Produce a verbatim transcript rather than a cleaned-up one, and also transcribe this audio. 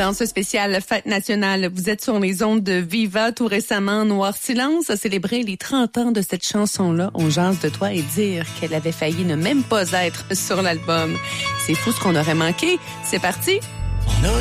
Dans ce spécial Fête nationale, vous êtes sur les ondes de Viva. Tout récemment, Noir Silence a célébré les trente ans de cette chanson-là. On jase de toi et dire qu'elle avait failli ne même pas être sur l'album. C'est fou ce qu'on aurait manqué. C'est parti. On a